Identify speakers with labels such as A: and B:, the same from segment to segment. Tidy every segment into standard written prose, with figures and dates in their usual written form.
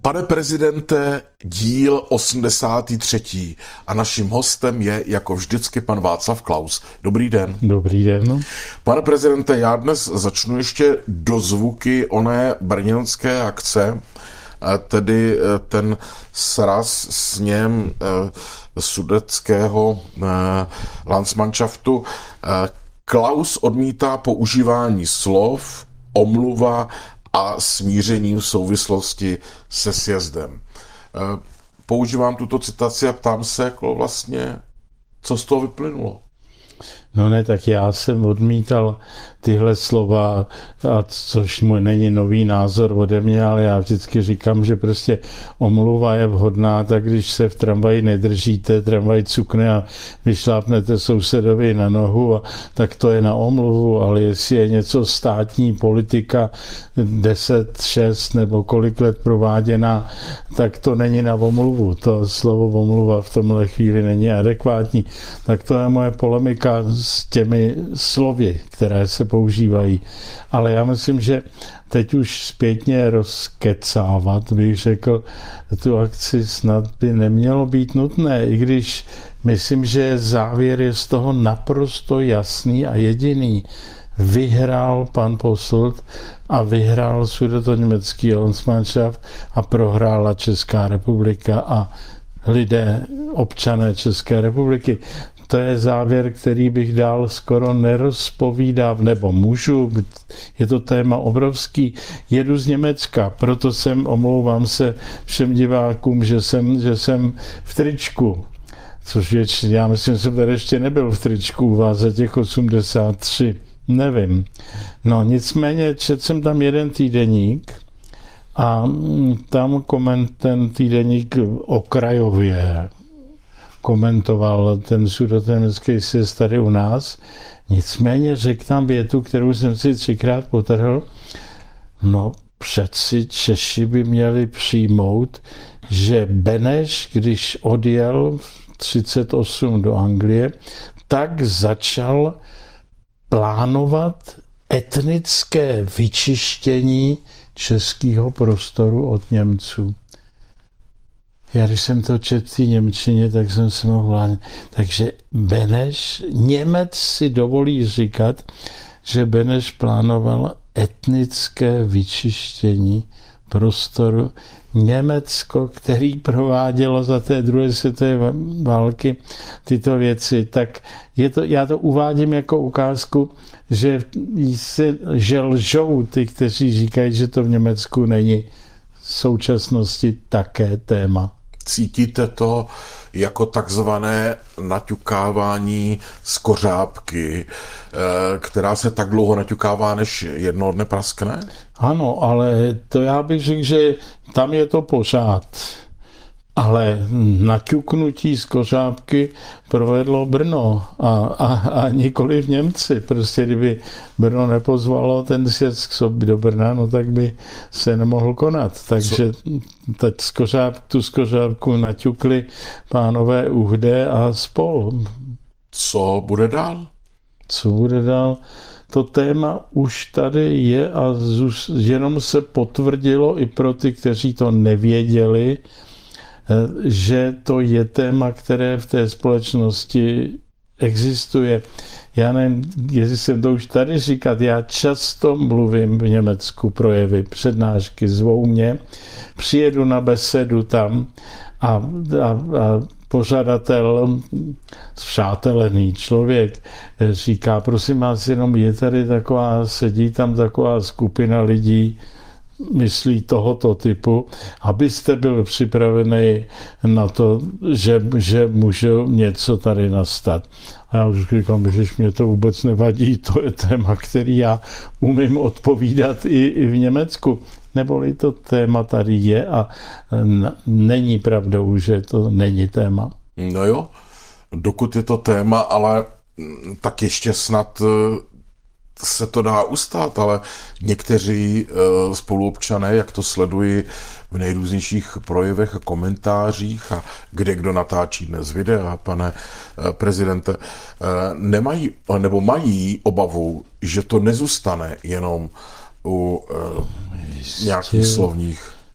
A: Pane prezidente, díl 83. a naším hostem je jako vždycky pan Václav Klaus. Dobrý den.
B: Dobrý den.
A: Pane prezidente, já dnes začnu ještě dozvuky oné brněnské akce, tedy ten sraz sněm sudetského Landsmannschaftu. Klaus odmítá používání slov, omluva a smíření v souvislosti se sjezdem. Používám tuto citaci a ptám se, jako vlastně, co z toho vyplynulo.
B: No ne, tak já jsem odmítal tyhle slova, a což mu není nový názor ode mě, ale já vždycky říkám, že prostě omluva je vhodná, tak když se v tramvaji nedržíte, tramvaj cukne a vyšlápnete sousedovi na nohu, tak to je na omluvu, ale jestli je něco státní politika 10, 6 nebo kolik let prováděná, tak to není na omluvu. To slovo omluva v tomhle chvíli není adekvátní. Tak to je moje polemika s těmi slovy, které se používají. Ale já myslím, že teď už zpětně rozkecávat, bych řekl, tu akci snad by nemělo být nutné, i když myslím, že závěr je z toho naprosto jasný a jediný. Vyhrál pan Posselt a vyhrál sudetoněmecký Landsmannschaft a prohrála Česká republika a lidé, občané České republiky. To je závěr, který bych dál skoro nerozpovídal, nebo můžu, je to téma obrovský. Jedu z Německa, proto omlouvám se všem divákům, že jsem v tričku, což já myslím, že jsem tady ještě nebyl v tričku u vás za těch 83, nevím. No nicméně četl jsem tam jeden týdeník a tam ten týdeník okrajově komentoval ten sudetoněmecký sjezd tady u nás. Nicméně řekl tam větu, kterou jsem si 3krát potrhl. No přeci Češi by měli přijmout, že Beneš, když odjel v 38 do Anglie, tak začal plánovat etnické vyčištění českého prostoru od Němců. Já když jsem to četl v té němčině, tak jsem se mohl. Takže Beneš, Němec si dovolí říkat, že Beneš plánoval etnické vyčištění prostoru. Německo, který provádělo za té druhé světové války tyto věci, tak já to uvádím jako ukázku, že lžou ty, kteří říkají, že to v Německu není v současnosti také téma.
A: Cítíte to jako takzvané naťukávání z kořápky, která se tak dlouho naťukává, než jednoho dne praskne?
B: Ano, ale to já bych řekl, že tam je to pořád. Ale naťuknutí z kořápky provedlo Brno a nikoli v Němci. Prostě kdyby Brno nepozvalo ten sjezd do Brna, no tak by se nemohl konat. Takže teď tu skořápku naťukli pánové Uhde a spol.
A: Co bude dál?
B: Co bude dál? To téma už tady je a jenom se potvrdilo i pro ty, kteří to nevěděli, že to je téma, které v té společnosti existuje. Já nevím, jestli jsem to už tady říkat, já často mluvím v Německu, projevy, přednášky, zvou mě, přijedu na besedu tam a pořadatel, přátelený člověk, říká, prosím vás, jenom je tady sedí tam taková skupina lidí, myslí tohoto typu, abyste byl připravený na to, že může něco tady nastat. A já už říkám, že mě to vůbec nevadí, to je téma, který já umím odpovídat i v Německu. Neboli to téma tady je a není pravdou, že to není téma.
A: No jo, dokud je to téma, ale tak ještě snad se to dá ustát, ale někteří spoluobčané, jak to sledují v nejrůznějších projevech a komentářích a kde kdo natáčí dnes videa, pane prezidente, nemají nebo mají obavu, že to nezůstane jenom u nějakých slovních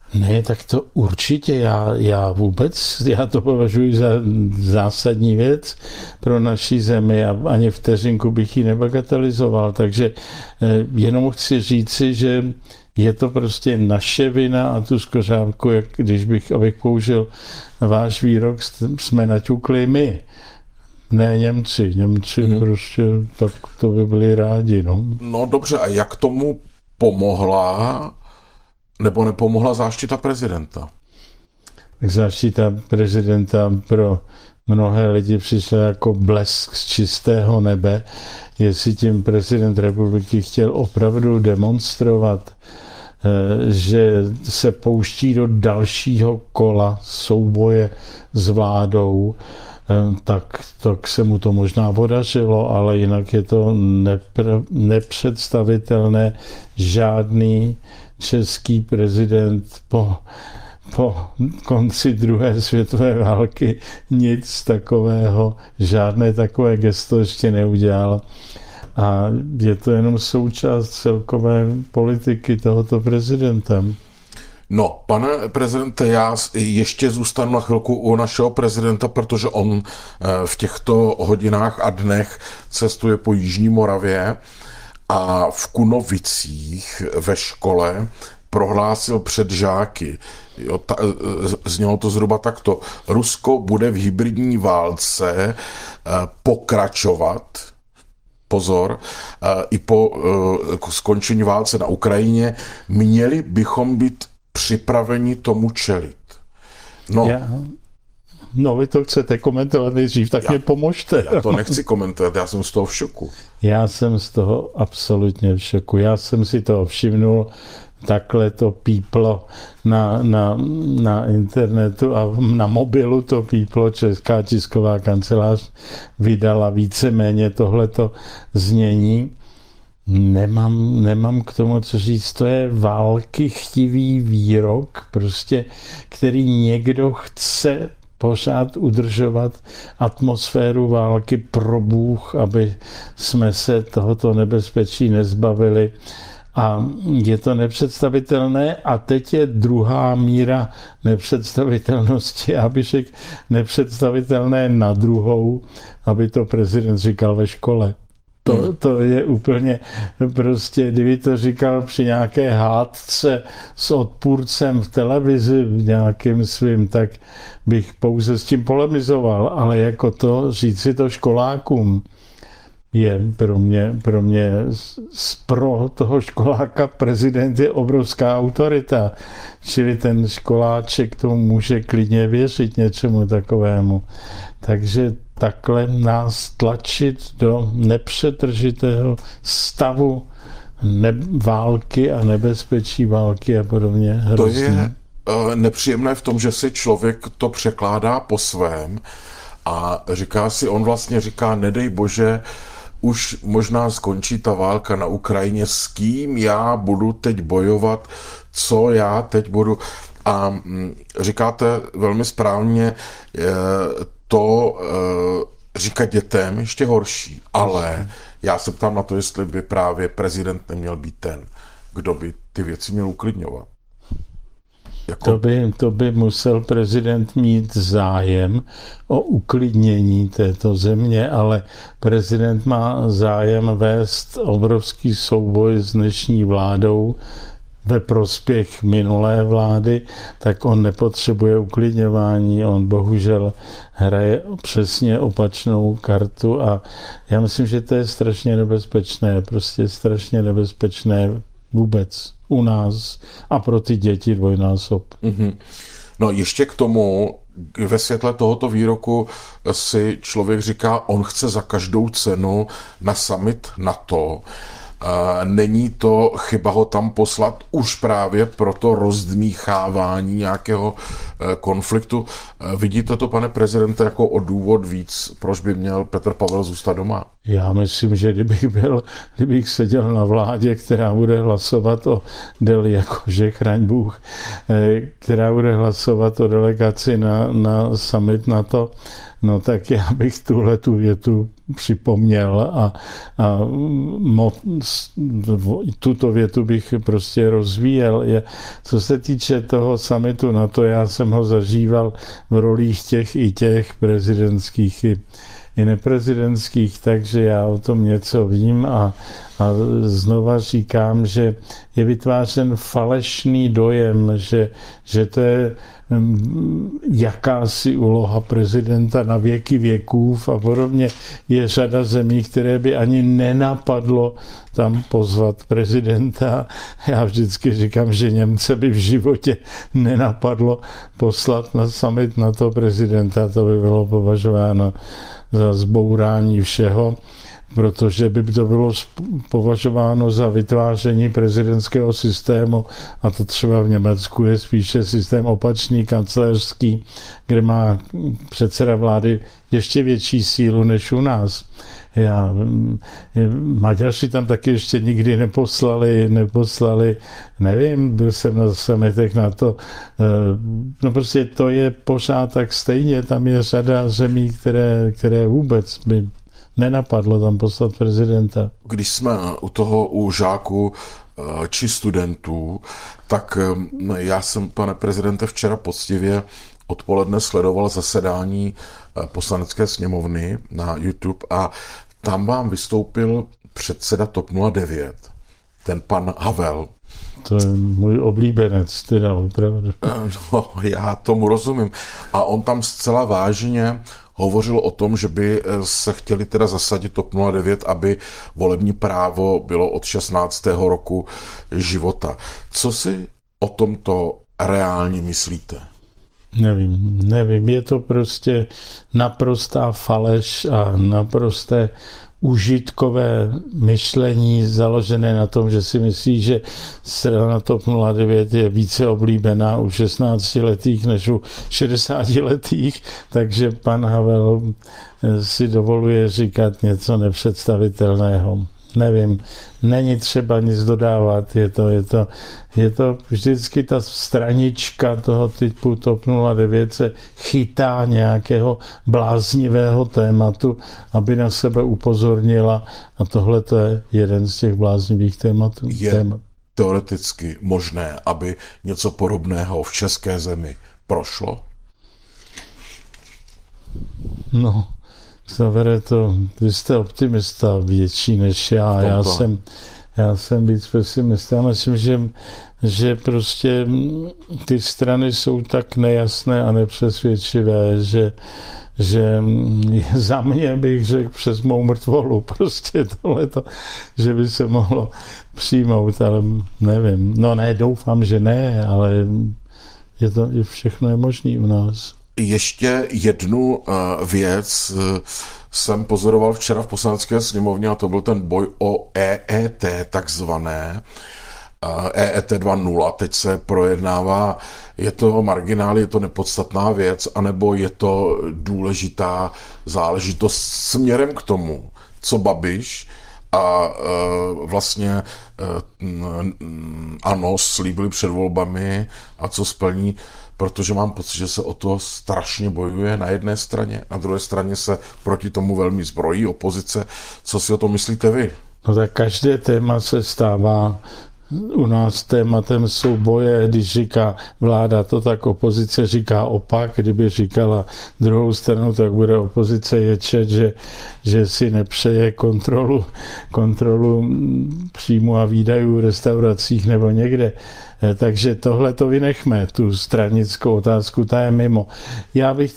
B: Ne, tak to určitě. Já to považuji za zásadní věc pro naši zemi a ani vteřinku bych ji nebagatelizoval. Takže jenom chci říci, že je to prostě naše vina a tu skořápku, abych použil váš výrok, jsme naťukli my. Ne Němci. Němci prostě tak to by byli rádi.
A: No dobře, a jak tomu pomohla nebo nepomohla záštita prezidenta?
B: Tak záštita prezidenta pro mnohé lidi přišla jako blesk z čistého nebe. Jestli tím prezident republiky chtěl opravdu demonstrovat, že se pouští do dalšího kola souboje s vládou, tak se mu to možná podařilo, ale jinak je to nepředstavitelné. Žádný český prezident po konci druhé světové války nic takového, žádné takové gesto ještě neudělal. A je to jenom součást celkové politiky tohoto prezidenta.
A: No, pane prezidente, já ještě zůstanu na chvilku u našeho prezidenta, protože on v těchto hodinách a dnech cestuje po Jižní Moravě a v Kunovicích ve škole prohlásil před žáky. Znělo to zhruba takto. Rusko bude v hybridní válce pokračovat, pozor, i po skončení válce na Ukrajině. Měli bychom být připraveni tomu čelit.
B: No, vy to chcete komentovat nejdřív, tak mě pomožte.
A: Já to nechci komentovat, já jsem z toho v šoku.
B: Já jsem z toho absolutně v šoku. Já jsem si to všimnul, takhle to píplo na internetu a na mobilu to píplo. Česká tisková kancelář vydala víceméně tohleto znění. Nemám k tomu co říct, to je války chtivý výrok, prostě, který někdo chce pořád udržovat atmosféru války pro Bůh, aby jsme se tohoto nebezpečí nezbavili. A je to nepředstavitelné a teď je druhá míra nepředstavitelnosti, aby řekl nepředstavitelné na druhou, aby to prezident říkal ve škole. To je úplně prostě, kdyby to říkal při nějaké hádce s odpůrcem v televizi nějakým svým, tak bych pouze s tím polemizoval, ale jako to říci to školákům je pro mě pro toho školáka prezident je obrovská autorita, čili ten školáček tomu může klidně věřit něčemu takovému. Takže takhle nás tlačit do nepřetržitého stavu války a nebezpečí války a podobně hrozný.
A: To je nepříjemné v tom, že si člověk to překládá po svém a on vlastně říká, nedej bože, už možná skončí ta válka na Ukrajině, s kým já budu teď bojovat, co já teď budu. A říkáte velmi správně, to říkat dětem ještě horší, ale já se ptám na to, jestli by právě prezident neměl být ten, kdo by ty věci měl uklidňovat.
B: To by musel prezident mít zájem o uklidnění této země, ale prezident má zájem vést obrovský souboj s dnešní vládou ve prospěch minulé vlády, tak on nepotřebuje uklidňování, on bohužel hraje přesně opačnou kartu a já myslím, že to je strašně nebezpečné, prostě strašně nebezpečné vůbec u nás a pro ty děti dvojnásob.
A: Mm-hmm. No ještě k tomu, ve světle tohoto výroku si člověk říká, on chce za každou cenu na summit NATO. Není to chyba ho tam poslat už právě pro to rozdmíchávání nějakého konfliktu. Vidíte to, pane prezidente, jako o důvod víc, proč by měl Petr Pavel zůstat doma?
B: Já myslím, že kdybych seděl na vládě, která bude hlasovat o Deli, jakože chraň Bůh, která bude hlasovat o delegaci na summit NATO, no tak já bych tu větu připomněl a tuto větu bych prostě rozvíjel. Co se týče toho summitu NATO, já jsem ho zažíval v rolích těch prezidentských i neprezidentských, takže já o tom něco vím a znova říkám, že je vytvářen falešný dojem, že to je jakási úloha prezidenta na věky věků a podobně. Je řada zemí, které by ani nenapadlo tam pozvat prezidenta. Já vždycky říkám, že Němce by v životě nenapadlo poslat na summit NATO prezidenta. To by bylo považováno za zbourání všeho, protože by to bylo považováno za vytváření prezidentského systému, a to třeba v Německu je spíše systém opačný, kancléřský, kde má předseda vlády ještě větší sílu než u nás. Maďaři tam taky ještě nikdy neposlali, nevím, byl jsem na summitech na to, no prostě to je pořád tak stejně, tam je řada zemí, které vůbec by nenapadlo tam poslat prezidenta.
A: Když jsme u žáků či studentů, tak já jsem, pane prezidente, včera poctivě odpoledne sledoval zasedání Poslanecké sněmovny na YouTube a tam vám vystoupil předseda TOP 09, ten pan Havel.
B: To je můj oblíbenec, teda opravdu.
A: No, já tomu rozumím. A on tam zcela vážně hovořil o tom, že by se chtěli teda zasadit TOP 09, aby volební právo bylo od 16. roku života. Co si o tomto reálně myslíte? Nevím. Je to prostě naprostá faleš a naprosté užitkové myšlení založené na tom, že si myslí, že strana TOP 09 je více oblíbená u 16letých než u 60letých, takže pan Havel si dovoluje říkat něco nepředstavitelného. Nevím, není třeba nic dodávat, je to vždycky ta stranička toho typu TOP 09 se chytá nějakého bláznivého tématu, aby na sebe upozornila, a tohle to je jeden z těch bláznivých tématů. Je teoreticky možné, aby něco podobného v české zemi prošlo?
B: No, Zavere to, vy jste optimista větší než já. Já jsem víc pesimista. Já myslím, že prostě ty strany jsou tak nejasné a nepřesvědčivé, že za mě bych řekl přes mou mrtvolu prostě tohleto, že by se mohlo přijmout, ale nevím. No ne, doufám, že ne, ale všechno je možný u nás.
A: Ještě jednu věc jsem pozoroval včera v Poslanecké sněmovně a to byl ten boj o EET takzvané. EET 2.0 teď se projednává. Je to marginál, je to nepodstatná věc, anebo je to důležitá záležitost směrem k tomu, co Babiš a vlastně ANO slíbili před volbami a co splní, protože mám pocit, že se o to strašně bojuje na jedné straně, na druhé straně se proti tomu velmi zbrojí opozice. Co si o tom myslíte vy?
B: No tak každé téma se stává u nás tématem souboje, když říká vláda to, tak opozice říká opak. Kdyby říkala druhou stranu, tak bude opozice ječet, že si nepřeje kontrolu příjmu a výdajů v restauracích nebo někde. Takže tohle to vynechme, tu stranickou otázku, ta je mimo. Já bych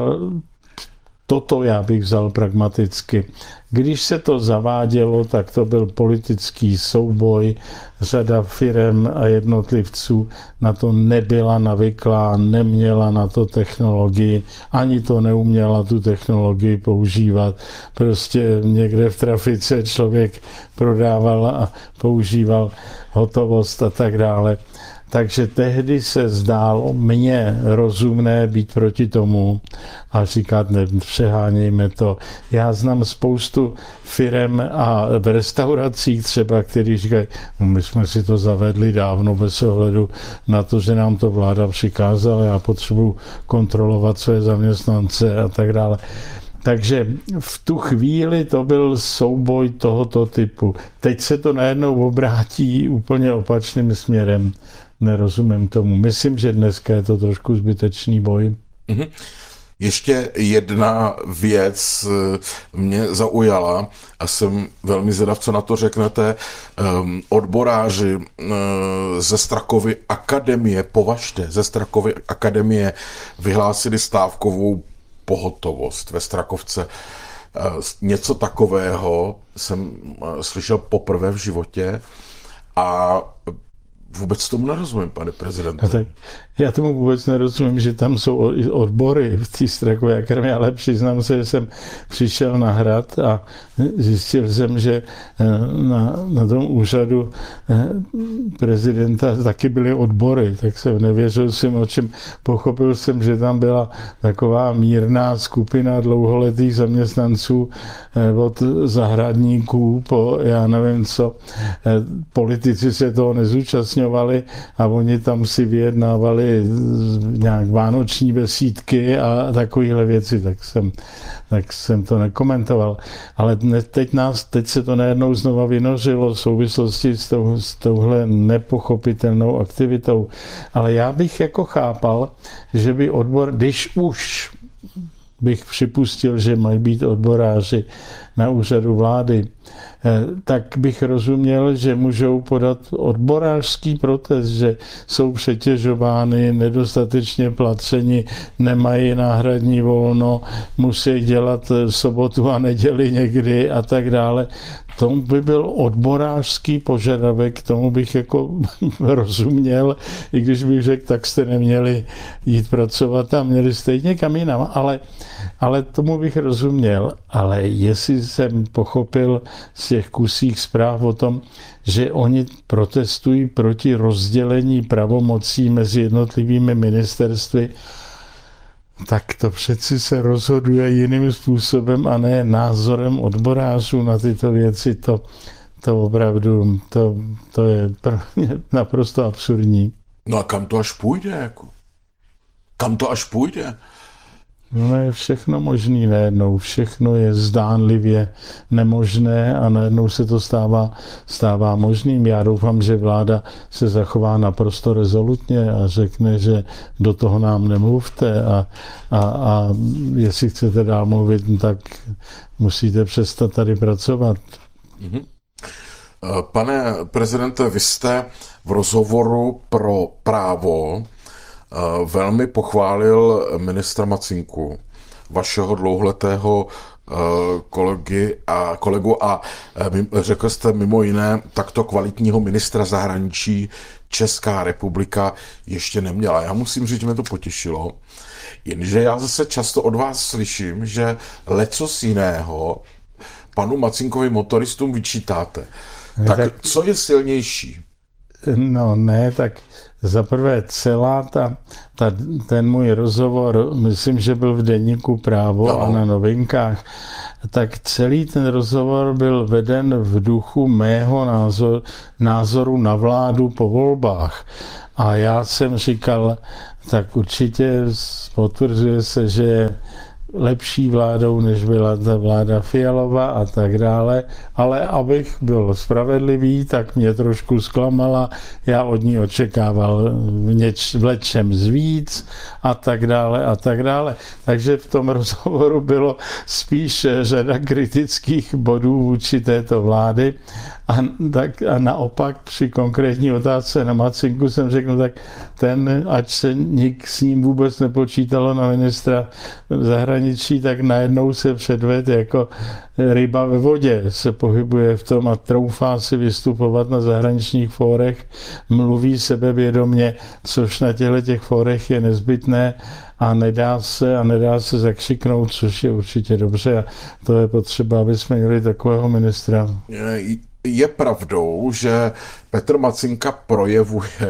B: vzal pragmaticky. Když se to zavádělo, tak to byl politický souboj. Řada firem a jednotlivců na to nebyla navyklá, neměla na to technologii, ani to neuměla tu technologii používat. Prostě někde v trafice člověk prodával a používal hotovost a tak dále. Takže tehdy se zdálo mně rozumné být proti tomu a říkat, nepřehánějme to. Já znám spoustu firem a v restauracích třeba, kteří říkají, no my jsme si to zavedli dávno bez ohledu na to, že nám to vláda přikázala, já potřebuji kontrolovat své zaměstnance a tak dále. Takže v tu chvíli to byl souboj tohoto typu. Teď se to najednou obrátí úplně opačným směrem. Nerozumím tomu. Myslím, že dneska je to trošku zbytečný boj.
A: Mm-hmm. Ještě jedna věc mě zaujala a jsem velmi zvědav, co na to řeknete. Odboráři ze Strakovy akademie, považte, ze Strakovy akademie vyhlásili stávkovou pohotovost ve Strakovce. Něco takového jsem slyšel poprvé v životě a vůbec tomu nerozumím, pane prezidente.
B: Tak já tomu vůbec nerozumím, že tam jsou odbory v té Strakové akademii, ale přiznám se, že jsem přišel na Hrad a zjistil jsem, že na tom úřadu prezidenta taky byly odbory, tak jsem nevěřil jsem, o čem. Pochopil jsem, že tam byla taková mírná skupina dlouholetých zaměstnanců od zahradníků po já nevím co. Politici se toho nezúčastňovali a oni tam si vyjednávali nějak vánoční besídky a takovéhle věci, tak jsem to nekomentoval. Ale teď se to najednou znova vynořilo v souvislosti s touhle nepochopitelnou aktivitou. Ale já bych jako chápal, že by odbor, když už bych připustil, že mají být odboráři na úřadu vlády, tak bych rozuměl, že můžou podat odborářský protest, že jsou přetěžovány, nedostatečně placeni, nemají náhradní volno, musí dělat sobotu a neděli někdy a tak dále. Tomu by byl odborářský požadavek, tomu bych jako rozuměl, i když bych řekl, tak jste neměli jít pracovat a měli jste jít někam jinam, ale tomu bych rozuměl. Ale jestli jsem pochopil z těch kusích zpráv o tom, že oni protestují proti rozdělení pravomocí mezi jednotlivými ministerstvy, tak to přeci se rozhoduje jiným způsobem a ne názorem odborářů na tyto věci. To opravdu, to je pro mě naprosto absurdní.
A: No a kam to až půjde? Jako? Kam to až půjde?
B: No je všechno možný najednou, všechno je zdánlivě nemožné a najednou se to stává možným. Já doufám, že vláda se zachová naprosto rezolutně a řekne, že do toho nám nemluvte a jestli chcete dál mluvit, tak musíte přestat tady pracovat.
A: Mm-hmm. Pane prezidente, vy jste v rozhovoru pro Právo velmi pochválil ministra Macynku, vašeho dlouholetého kolegu a řekl jste mimo jiné, takto kvalitního ministra zahraničí Česká republika ještě neměla. Já musím říct, že mě to potěšilo, jenže já zase často od vás slyším, že lecos jiného panu Macynkovi motoristům vyčítáte. Tak co je silnější?
B: No ne, tak zaprvé celá ten můj rozhovor, myslím, že byl v deníku Právo a na Novinkách, tak celý ten rozhovor byl veden v duchu mého názoru na vládu po volbách. A já jsem říkal, tak určitě potvrzuje se, že je lepší vládou, než byla ta vláda Fialova a tak dále, ale abych byl spravedlivý, tak mě trošku zklamala, já od ní očekával v lečem víc a tak dále a tak dále. Takže v tom rozhovoru bylo spíš řada kritických bodů vůči této vlády a naopak při konkrétní otázce na Macynku jsem řekl, tak ať se s ním vůbec nepočítalo na ministra zahraničí, tak najednou se předved jako ryba ve vodě, se pohybuje v tom a troufá si vystupovat na zahraničních fórech, mluví sebevědomě, což na těch fórech je nezbytné a nedá se zakřiknout, což je určitě dobře a to je potřeba, aby jsme měli takového ministra.
A: Je pravdou, že Petr Macynka projevuje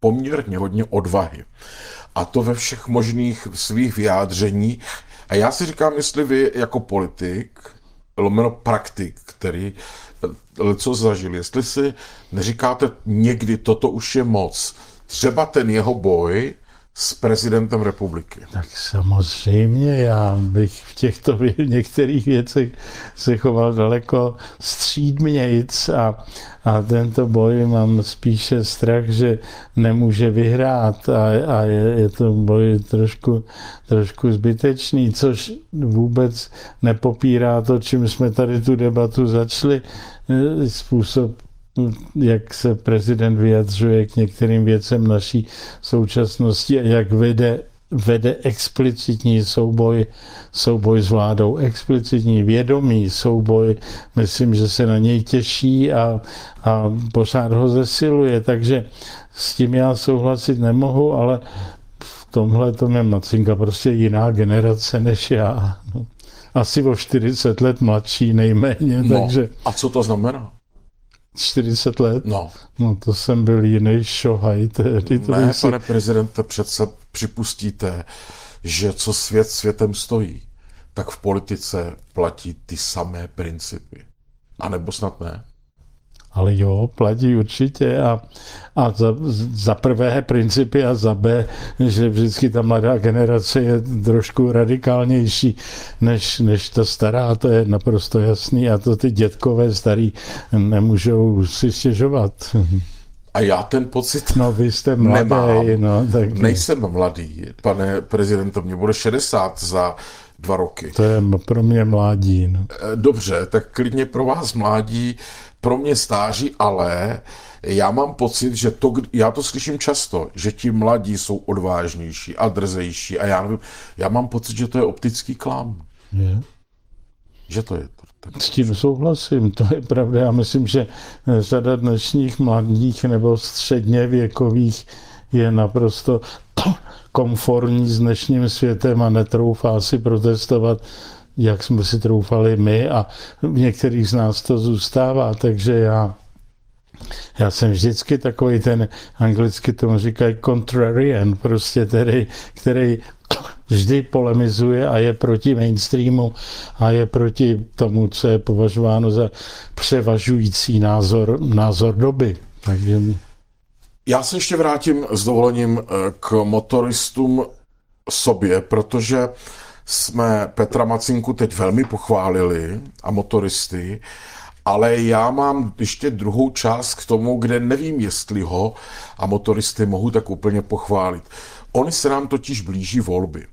A: poměrně hodně odvahy. A to ve všech možných svých vyjádřeních. A já si říkám, jestli vy jako politik, lomeno praktik, který co zažil, jestli si neříkáte někdy, toto už je moc. Třeba ten jeho boj s prezidentem republiky.
B: Tak samozřejmě, já bych v těchto některých věcech se choval daleko střídmějc a tento boj mám spíše strach, že nemůže vyhrát a je to boj trošku zbytečný, což vůbec nepopírá to, čím jsme tady tu debatu začali, způsob, jak se prezident vyjadřuje k některým věcem naší současnosti a jak vede explicitní souboj s vládou, explicitní vědomý souboj, myslím, že se na něj těší a pořád ho zesiluje, takže s tím já souhlasit nemohu, ale v tomhle tom je Macinka prostě jiná generace než já. No. Asi o 40 let mladší nejméně, takže...
A: A co to znamená?
B: 40 let?
A: No
B: to jsem byl jiný šohaj tehdy.
A: Pane prezidente, přece připustíte, že co svět světem stojí, tak v politice platí ty samé principy. A nebo snad ne?
B: Ale jo, platí určitě a za prvé principy a za B, že vždycky ta mladá generace je trošku radikálnější než ta stará, to je naprosto jasný a to ty dětkové starý nemůžou si stěžovat.
A: A já ten pocit
B: vy jste mladý. Tak...
A: Nejsem mladý, pane prezidente, mě bude 60 za 2 roky.
B: To je pro mě mládí. No.
A: Dobře, tak klidně pro vás mládí, pro mě stáří, ale já mám pocit, že já to slyším často, že ti mladí jsou odvážnější a drzejší a já nevím, já mám pocit, že to je optický klam.
B: Je.
A: Že to je.
B: S tím souhlasím, to je pravda. Já myslím, že řada dnešních mladých nebo středně věkových je naprosto konformní s dnešním světem a netroufá si protestovat, jak jsme si troufali my a v některých z nás to zůstává, takže já jsem vždycky takový ten, anglicky tomu říkají contrarian, prostě který vždy polemizuje a je proti mainstreamu a je proti tomu, co je považováno za převažující názor doby. Takže...
A: Já se ještě vrátím s dovolením k motoristům sobě, protože jsme Petra Macinku teď velmi pochválili a motoristy, ale já mám ještě druhou část k tomu, kde nevím, jestli ho a motoristy mohu tak úplně pochválit. Oni se nám totiž blíží volby.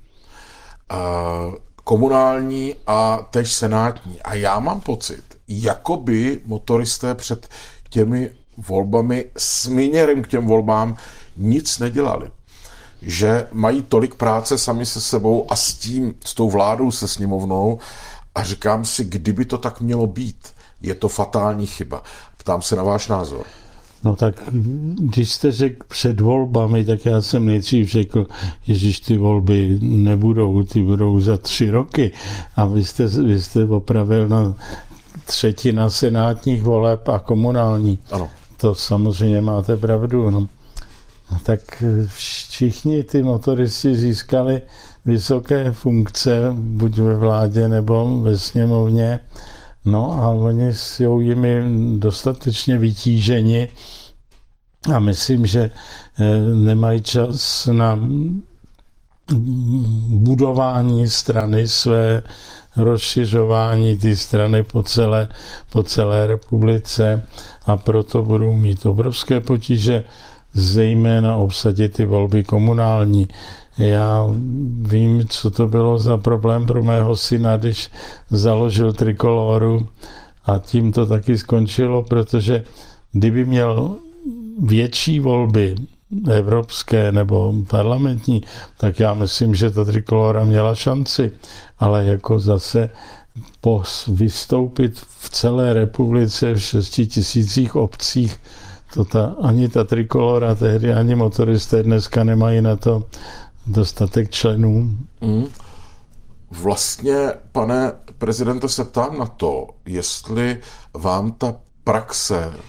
A: Komunální a též senátní. A já mám pocit, jakoby motoristé před těmi volbami směrem k těm volbám nic nedělali. Že mají tolik práce sami se sebou a s tou vládou, se sněmovnou a říkám si, kdyby to tak mělo být, je to fatální chyba. Ptám se na váš názor.
B: No tak, když jste řekl před volbami, tak já jsem nejdřív řekl, ježiš, ty volby nebudou, ty budou za 3 roky. A vy jste opravil na 1/3 senátních voleb a komunální.
A: Ano.
B: To samozřejmě máte pravdu. No. Tak všichni ty motoristi získali vysoké funkce, buď ve vládě nebo ve sněmovně. No a oni jsou jimi dostatečně vytíženi a myslím, že nemají čas na budování strany své, rozšiřování té strany po celé republice a proto budou mít obrovské potíže, zejména obsadit ty volby komunální. Já vím, co to bylo za problém pro mého syna, když založil Trikoloru a tím to taky skončilo, protože kdyby měl větší volby evropské nebo parlamentní, tak já myslím, že ta Trikolora měla šanci, ale jako zase vystoupit v celé republice v 6 000 obcích, ani ta Trikolora tehdy, ani motoristé dneska nemají na to dostatek členů.
A: Vlastně, pane prezidente, se ptám na to, jestli vám ta praxe v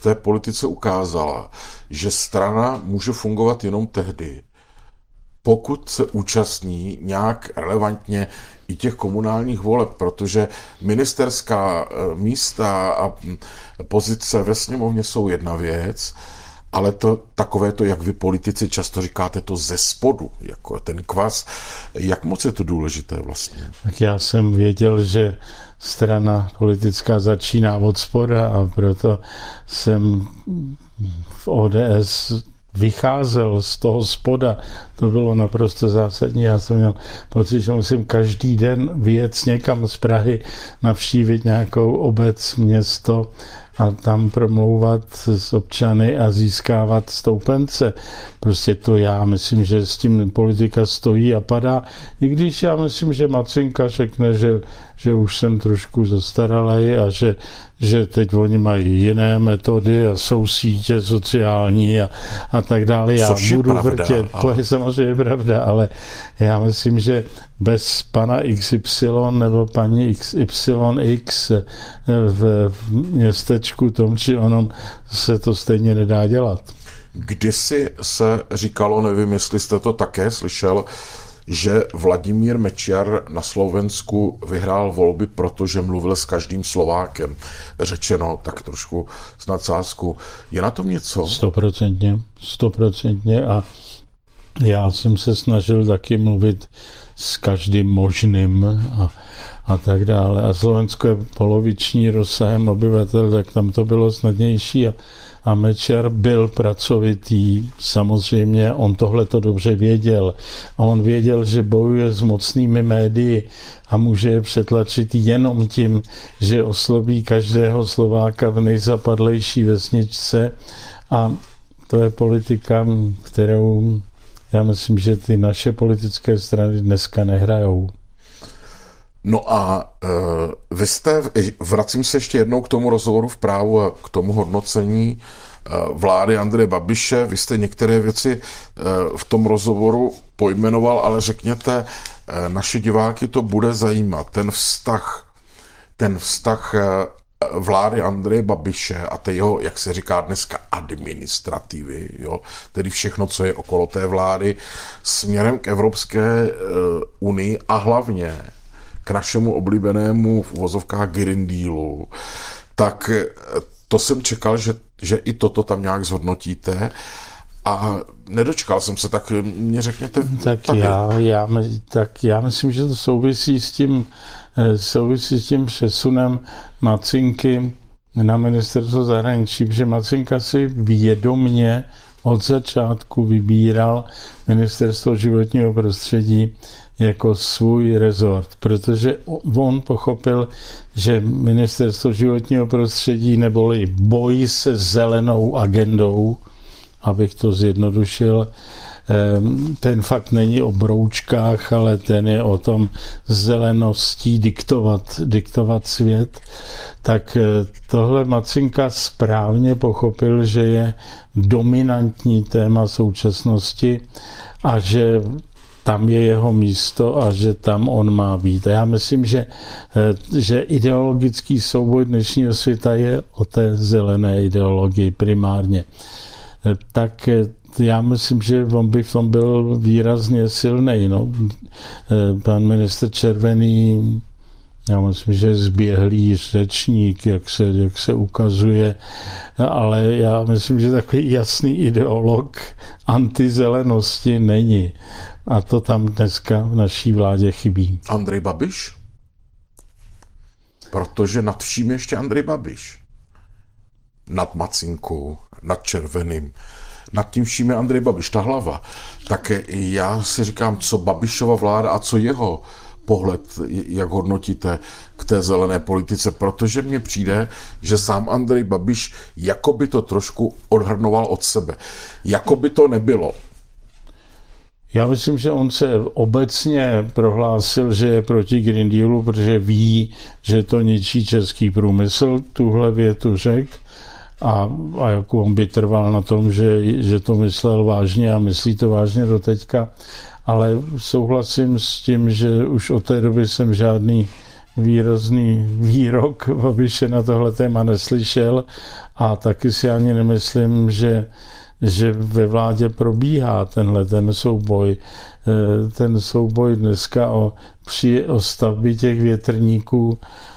A: v té politice ukázala, že strana může fungovat jenom tehdy, pokud se účastní nějak relevantně i těch komunálních voleb, protože ministerská místa a pozice ve sněmovně jsou jedna věc, ale to takové to, jak vy politici často říkáte, to ze spodu, jako ten kvas, jak moc je to důležité vlastně?
B: Tak já jsem věděl, že strana politická začíná od spoda a proto jsem v ODS vycházel z toho spoda. To bylo naprosto zásadní. Já jsem měl pocit, že musím každý den vyjet někam z Prahy, navštívit nějakou obec, město a tam promlouvat s občany a získávat stoupence. Prostě to já myslím, že s tím politika stojí a padá. I když já myslím, že Macinka řekne, že už jsem trošku zastaralej a že teď oni mají jiné metody a jsou sítě sociální a tak dále. Já budu vrtět, to je samozřejmě pravda, ale já myslím, že bez pana XY nebo paní XYX v městečku tom či onom se to stejně nedá dělat.
A: Kdysi se říkalo, nevím, jestli jste to také slyšel, že Vladimír Mečiar na Slovensku vyhrál volby, protože mluvil s každým Slovákem. Řečeno tak trošku s nadsázkou. Je na tom něco?
B: 100%. A já jsem se snažil taky mluvit s každým možným a tak dále. A Slovensko je poloviční rozsahem obyvatel, tak tam to bylo snadnější. A Mečiar byl pracovitý, samozřejmě, on tohle to dobře věděl. A on věděl, že bojuje s mocnými médii a může je přetlačit jenom tím, že osloví každého Slováka v nejzapadlejší vesničce. A to je politika, kterou já myslím, že ty naše politické strany dneska nehrajou.
A: No a vy jste, vracím se ještě jednou k tomu rozhovoru v Právu a k tomu hodnocení vlády Andreje Babiše. Vy jste některé věci v tom rozhovoru pojmenoval, ale řekněte, naše diváky to bude zajímat. Ten vztah vlády Andreje Babiše a té jeho, jak se říká dneska, administrativy, jo, tedy všechno, co je okolo té vlády, směrem k Evropské unii a hlavně k našemu oblíbenému v uvozovkách Green Dealu, tak to jsem čekal, že i toto tam nějak zhodnotíte a nedočkal jsem se, tak mě řekněte.
B: Tak já myslím, že to souvisí s tím přesunem Macinky na ministerstvo zahraničí, protože Macinka si vědomně od začátku vybíral ministerstvo životního prostředí jako svůj rezort, protože on pochopil, že ministerstvo životního prostředí neboli boj se zelenou agendou, abych to zjednodušil, ten fakt není o broučkách, ale ten je o tom zeleností diktovat svět, tak tohle Macinka správně pochopil, že je dominantní téma současnosti a že tam je jeho místo a že tam on má být. A já myslím, že ideologický souboj dnešního světa je o té zelené ideologii primárně. Tak já myslím, že on by v tom byl výrazně silnej. No. Pan ministr Červený, já myslím, že je zběhlý řečník, jak se ukazuje, ale já myslím, že takový jasný ideolog antizelenosti není. A to tam dneska v naší vládě chybí.
A: Andrej Babiš? Protože nad vším ještě Andrej Babiš. Nad Macinkou, nad Červeným. Nad tím vším je Andrej Babiš, ta hlava. Tak já si říkám, co Babišova vláda a co jeho pohled, jak hodnotíte k té zelené politice, protože mně přijde, že sám Andrej Babiš jako by to trošku odhrnoval od sebe. Jako by to nebylo.
B: Já myslím, že on se obecně prohlásil, že je proti Green Dealu, protože ví, že to ničí český průmysl, tuhle větu řekl. A jako on by trval na tom, že to myslel vážně a myslí to vážně do teďka. Ale souhlasím s tím, že už od té doby jsem žádný výrazný výrok, Babiše na tohle téma neslyšel a taky si ani nemyslím, že ve vládě probíhá ten souboj. Ten souboj dneska o stavbě těch větrníků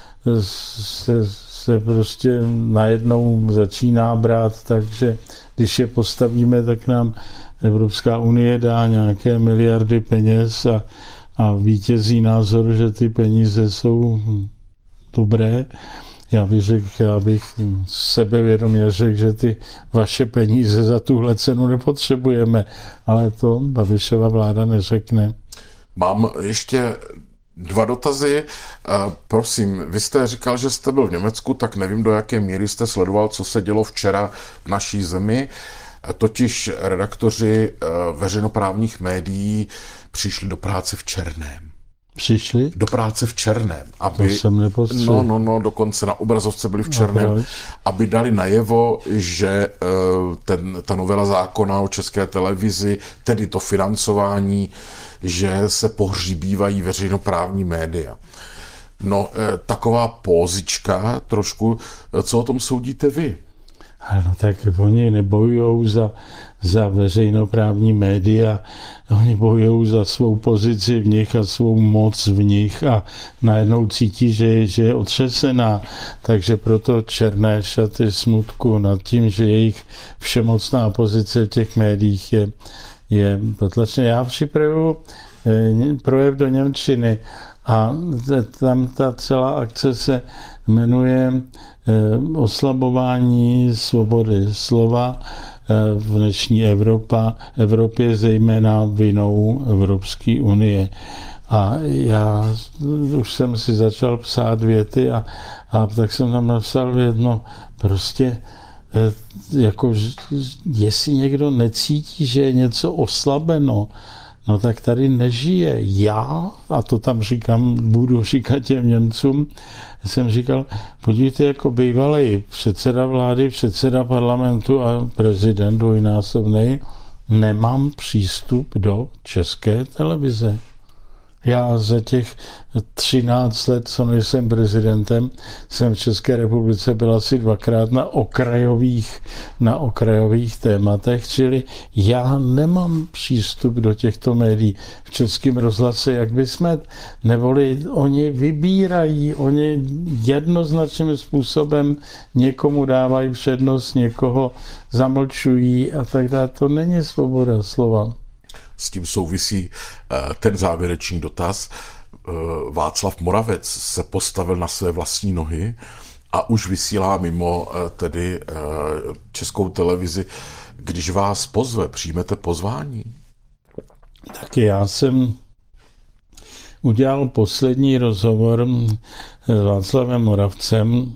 B: se prostě najednou začíná brát, takže když je postavíme, tak nám Evropská unie dá nějaké miliardy peněz a vítězí názor, že ty peníze jsou dobré. Já bych sebevědomě řekl, že ty vaše peníze za tuhle cenu nepotřebujeme, ale to Babišova vláda neřekne.
A: Mám ještě 2 dotazy. Prosím, vy jste říkal, že jste byl v Německu, tak nevím, do jaké míry jste sledoval, co se dělo včera v naší zemi. Totiž redaktoři veřejnoprávních médií přišli do práce v černém.
B: Přišli?
A: Do práce v černém.
B: To jsem nepostřehl.
A: No, dokonce na obrazovce byli v černém, aby dali najevo, že ta novela zákona o České televizi, tedy to financování, že se pohřbívají veřejnoprávní média. No, taková pózička trošku, co o tom soudíte vy?
B: Ano, tak oni nebojujou za veřejnoprávní média, oni bojují za svou pozici v nich a svou moc v nich a najednou cítí, že je otřesená. Takže proto černé šaty smutku nad tím, že jejich všemocná pozice v těch médiích je potlačená. Já připravuju projev do němčiny a tam ta celá akce se jmenuje oslabování svobody slova v dnešní Evropě, zejména vinou Evropské unie. A já už jsem si začal psát věty a tak jsem tam napsal jedno, prostě jako, jestli někdo necítí, že je něco oslabeno, no tak tady nežije. Já, a to tam budu říkat těm Němcům, jsem říkal, podívejte, jako bývalý předseda vlády, předseda parlamentu a prezident dvojnásobný, nemám přístup do České televize. Já za těch 13 let, co nejsem prezidentem, jsem v České republice byl asi 2krát na okrajových tématech, čili já nemám přístup do těchto médií. V Českém rozhlase, jak bychom neboli, oni vybírají, oni jednoznačným způsobem někomu dávají přednost, někoho zamlčují a tak dále. To není svoboda slova.
A: S tím souvisí ten závěrečný dotaz. Václav Moravec se postavil na své vlastní nohy a už vysílá mimo tedy Českou televizi. Když vás pozve, přijmete pozvání?
B: Tak já jsem udělal poslední rozhovor s Václavem Moravcem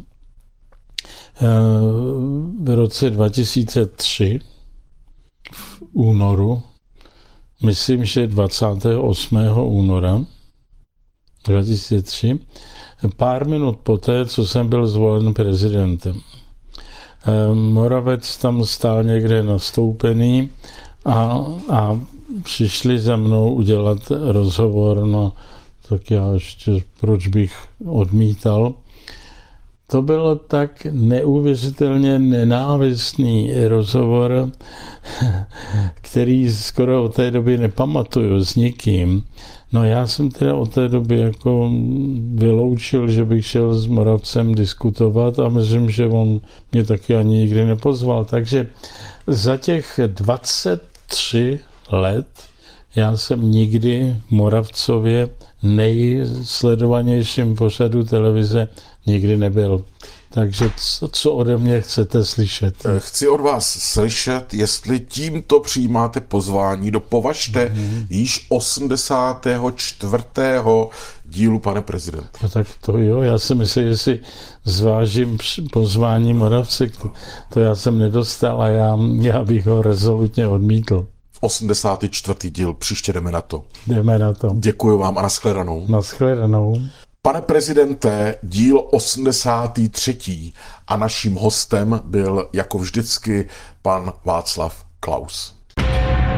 B: v roce 2003 v únoru. Myslím, že 28. února 2003, pár minut poté, co jsem byl zvolen prezidentem. Moravec tam stál někde nastoupený a přišli za mnou udělat rozhovor, no tak já ještě proč bych odmítal. To byl tak neuvěřitelně nenávistný rozhovor, který skoro od té doby nepamatuju s nikým. No já jsem teda od té doby jako vyloučil, že bych šel s Moravcem diskutovat a myslím, že on mě taky ani nikdy nepozval. Takže za těch 23 let já jsem nikdy v Moravcově nejsledovanějším pořadu televize nikdy nebyl. Takže co ode mě chcete slyšet?
A: Chci od vás slyšet, jestli tímto přijímáte pozvání do Považte již 84. dílu, pane prezident.
B: No tak to jo, já si myslím, že si zvážím pozvání Moravce, to já jsem nedostal a já bych ho rezolutně odmítl.
A: 84. díl, příště jdeme na to.
B: Jdeme na to.
A: Děkuji vám a nashledanou.
B: Nashledanou.
A: Pane prezidente, díl 83. a naším hostem byl jako vždycky pan Václav Klaus.